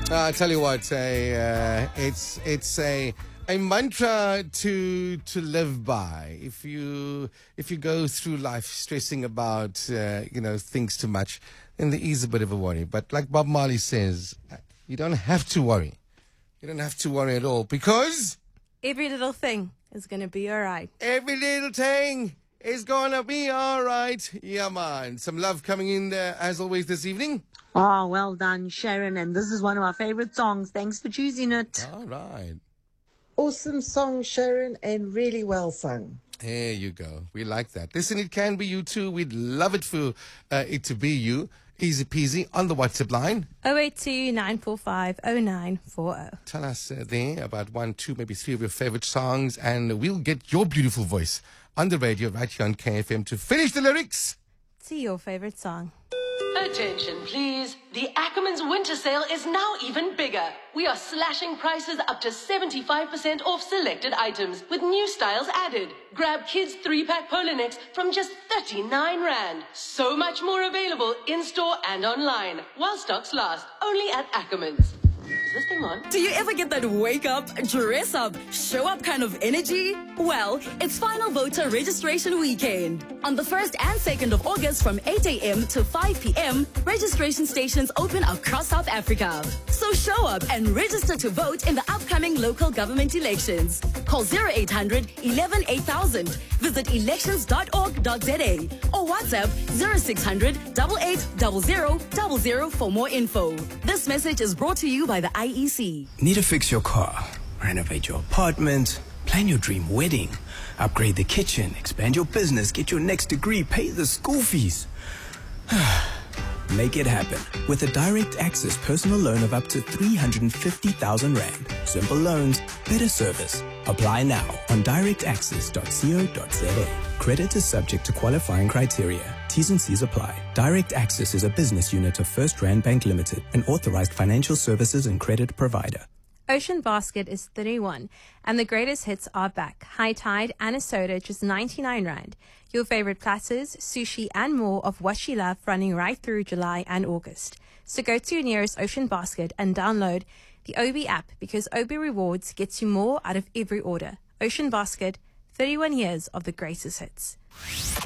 I tell you what, it's a mantra to live by. If you go through life stressing about things too much, then there is a bit of a worry. But like Bob Marley says, you don't have to worry. You don't have to worry at all because every little thing is gonna be all right. Every little thing is gonna be all right. Yeah, man. Some love coming in there as always this evening. Oh, well done, Sharon. And this is one of my favorite songs. Thanks for choosing it. All right. Awesome song, Sharon, and really well sung. There you go. We like that. Listen, it can be you too. We'd love it for it to be you. Easy peasy on the WhatsApp line. 082 945 0940. Tell us there about 1, 2, maybe 3 of your favorite songs, and we'll get your beautiful voice on the radio right here on KFM to finish the lyrics. See your favorite song. Attention, please. The Ackermans winter sale is now even bigger. We are slashing prices up to 75% off selected items with new styles added. Grab kids 3-pack Polar Necks from just 39 Rand. So much more available in-store and online while stocks last. Only at Ackermans. Is this thing on? Do you ever get that wake up, dress up, show up kind of energy? Well, it's final voter registration weekend. On the 1st and 2nd of August from 8 a.m. to 5 p.m., registration stations open across South Africa. So show up and register to vote in the upcoming local government elections. Call 0800 11 8000, visit elections.org.za or WhatsApp 0600 8800 00 for more info. This message is brought to you by the IEC. Need to fix your car, renovate your apartment, plan your dream wedding, upgrade the kitchen, expand your business, get your next degree, pay the school fees. Make it happen with a direct access personal loan of up to 350,000 Rand. Simple loans, better service. Apply now on directaccess.co.za. Credit is subject to qualifying criteria. T's and C's apply. Direct Access is a business unit of First Rand Bank Limited, an authorized financial services and credit provider. Ocean Basket is 31, and the greatest hits are back. High Tide and a soda, just 99 Rand. Your favorite platters, sushi, and more of what you love running right through July and August. So go to your nearest Ocean Basket and download the Obi app because Obi Rewards gets you more out of every order. Ocean Basket, 31 years of the greatest hits.